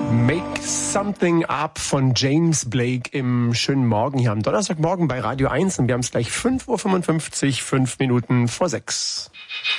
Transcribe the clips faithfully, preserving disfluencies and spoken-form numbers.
Make Something Up von James Blake im schönen Morgen hier am Donnerstagmorgen bei Radio eins und wir haben es gleich fünf Uhr fünfundfünfzig, fünf Minuten vor sechs.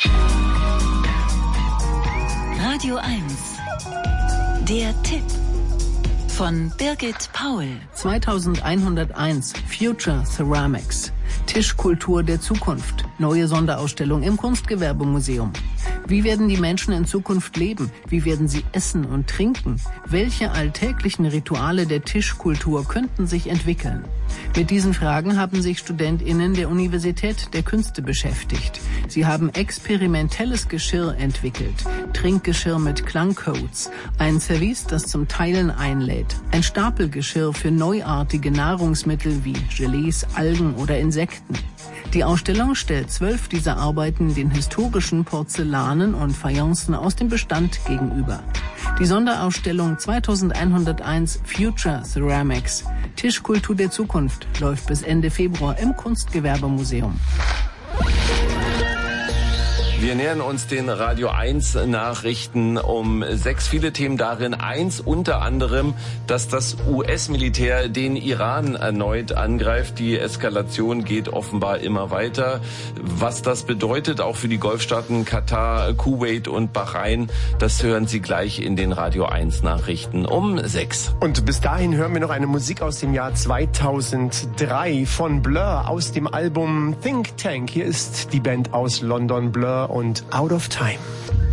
Radio eins. Der Tipp von Birgit Paul. zweitausendeinhunderteins Future Ceramics. Tischkultur der Zukunft. Neue Sonderausstellung im Kunstgewerbemuseum. Wie werden die Menschen in Zukunft leben? Wie werden sie essen und trinken? Welche alltäglichen Rituale der Tischkultur könnten sich entwickeln? Mit diesen Fragen haben sich StudentInnen der Universität der Künste beschäftigt. Sie haben experimentelles Geschirr entwickelt. Trinkgeschirr mit Klangcodes. Ein Service, das zum Teilen einlädt. Ein Stapelgeschirr für neuartige Nahrungsmittel wie Gelees, Algen oder Insekten. Die Ausstellung stellt zwölf dieser Arbeiten den historischen Porzellanen und Fayencen aus dem Bestand gegenüber. Die Sonderausstellung zweitausendeinhunderteins Future Ceramics, Tischkultur der Zukunft, läuft bis Ende Februar im Kunstgewerbemuseum. Wir nähern uns den Radio eins Nachrichten um sechs. Viele Themen darin. Eins unter anderem, dass das U S-Militär den Iran erneut angreift. Die Eskalation geht offenbar immer weiter. Was das bedeutet, auch für die Golfstaaten Katar, Kuwait und Bahrain, das hören Sie gleich in den Radio eins Nachrichten um sechs. Und bis dahin hören wir noch eine Musik aus dem Jahr zweitausenddrei von Blur aus dem Album Think Tank. Hier ist die Band aus London, Blur und Out of Time.